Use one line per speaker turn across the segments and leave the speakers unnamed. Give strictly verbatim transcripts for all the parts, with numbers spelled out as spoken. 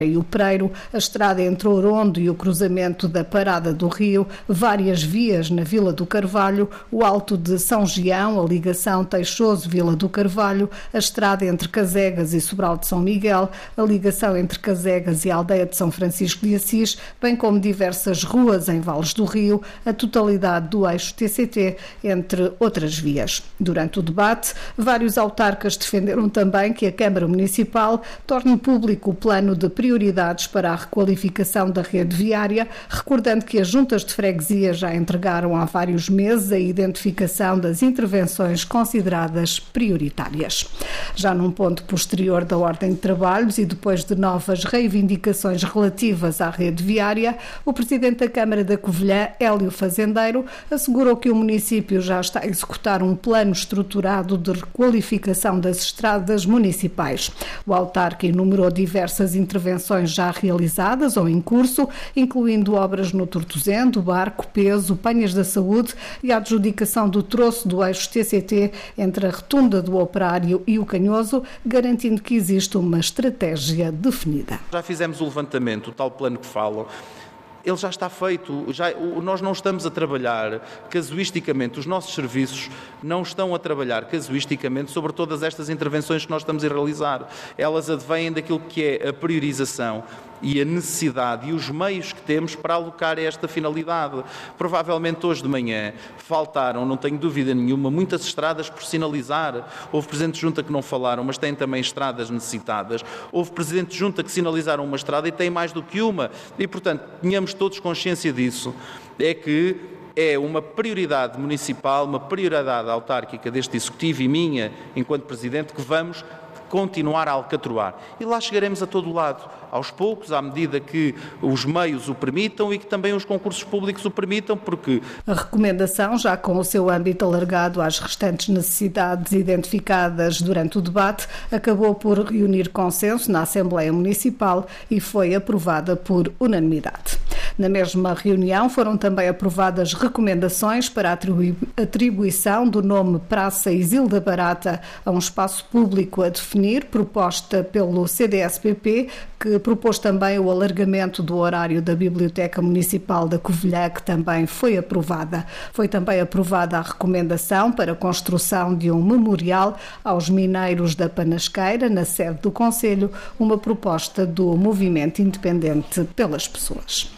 e o Pereiro, a estrada entre Orondo e o cruzamento da Parada do Rio, várias vias na Vila do Carvalho, o Alto de São Gião, a ligação Teixoso-Vila do Carvalho, a estrada entre Casegas e Sobral de São Miguel, a ligação entre Casegas e a Aldeia de São Francisco de Assis, bem como diversas ruas em Vales do Rio, a totalidade do eixo T C T, entre outras vias. Durante o debate, vários autarcas defenderam também que a Câmara Municipal torne público o plano de prioridade prioridades para a requalificação da rede viária, recordando que as juntas de freguesia já entregaram há vários meses a identificação das intervenções consideradas prioritárias. Já num ponto posterior da ordem de trabalhos e depois de novas reivindicações relativas à rede viária, o Presidente da Câmara da Covilhã, Hélio Fazendeiro, assegurou que o município já está a executar um plano estruturado de requalificação das estradas municipais. O autarca enumerou diversas intervenções já realizadas ou em curso, incluindo obras no Tortozendo, Barco, Peso, Penhas da Saúde e a adjudicação do troço do eixo T C T entre a Rotunda do Operário e o Canhoso, garantindo que existe uma estratégia definida.
Já fizemos o levantamento, o tal plano que falam. Ele já está feito, já, nós não estamos a trabalhar casuisticamente, os nossos serviços não estão a trabalhar casuisticamente sobre todas estas intervenções que nós estamos a realizar. Elas advêm daquilo que é a priorização e a necessidade e os meios que temos para alocar esta finalidade. Provavelmente hoje de manhã faltaram, não tenho dúvida nenhuma, muitas estradas por sinalizar. Houve presidentes de junta que não falaram, mas têm também estradas necessitadas. Houve presidentes de junta que sinalizaram uma estrada e têm mais do que uma. E, portanto, tenhamos todos consciência disso. É que é uma prioridade municipal, uma prioridade autárquica deste Executivo e minha, enquanto Presidente, que vamos continuar a alcatroar. E lá chegaremos a todo lado, aos poucos, à medida que os meios o permitam e que também os concursos públicos o permitam, porque...
A recomendação, já com o seu âmbito alargado às restantes necessidades identificadas durante o debate, acabou por reunir consenso na Assembleia Municipal e foi aprovada por unanimidade. Na mesma reunião foram também aprovadas recomendações para a atribuição do nome Praça Isilda Barata a um espaço público a definir, proposta pelo C D S P P, que propôs também o alargamento do horário da Biblioteca Municipal da Covilhã, que também foi aprovada. Foi também aprovada a recomendação para a construção de um memorial aos mineiros da Panasqueira, na sede do Conselho, uma proposta do Movimento Independente pelas Pessoas.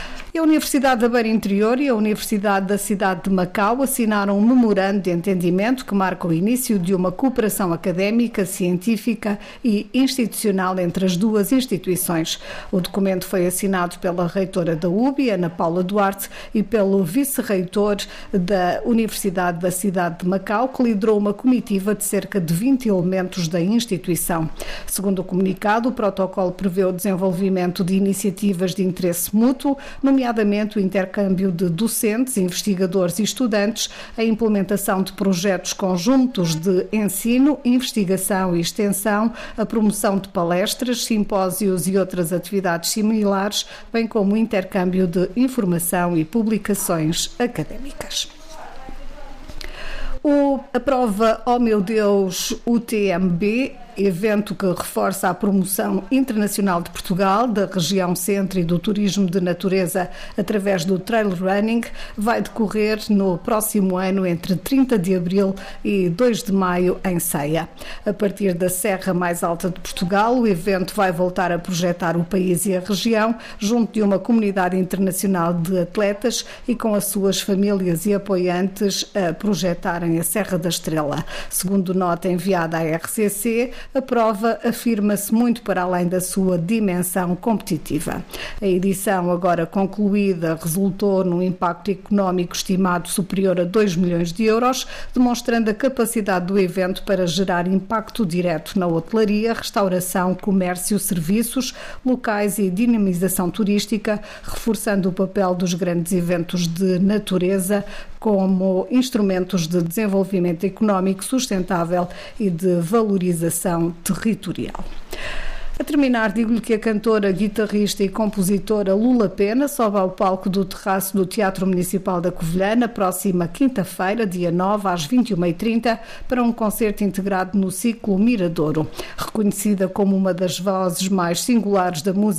A Universidade da Beira Interior e a Universidade da Cidade de Macau assinaram um memorando de entendimento que marca o início de uma cooperação académica, científica e institucional entre as duas instituições. O documento foi assinado pela reitora da U B I, Ana Paula Duarte, e pelo vice-reitor da Universidade da Cidade de Macau, que liderou uma comitiva de cerca de vinte elementos da instituição. Segundo o comunicado, o protocolo prevê o desenvolvimento de iniciativas de interesse mútuo, nomeadamente o intercâmbio de docentes, investigadores e estudantes, a implementação de projetos conjuntos de ensino, investigação e extensão, a promoção de palestras, simpósios e outras atividades similares, bem como o intercâmbio de informação e publicações académicas. O, a prova Oh Meu Deus U T M B, evento que reforça a promoção internacional de Portugal, da região centro e do turismo de natureza através do trail running, vai decorrer no próximo ano entre trinta de abril e dois de maio em Ceia. A partir da serra mais alta de Portugal, o evento vai voltar a projetar o país e a região junto de uma comunidade internacional de atletas e com as suas famílias e apoiantes a projetarem a Serra da Estrela. Segundo nota enviada à R C C, a prova afirma-se muito para além da sua dimensão competitiva. A edição, agora concluída, resultou num impacto económico estimado superior a dois milhões de euros, demonstrando a capacidade do evento para gerar impacto direto na hotelaria, restauração, comércio, serviços, locais e dinamização turística, reforçando o papel dos grandes eventos de natureza como instrumentos de desenvolvimento económico sustentável e de valorização territorial. A terminar, digo-lhe que a cantora, guitarrista e compositora Lula Pena sobe ao palco do terraço do Teatro Municipal da Covilhã na próxima quinta-feira, dia nove, às vinte e uma e trinta, para um concerto integrado no ciclo Miradouro. Reconhecida como uma das vozes mais singulares da música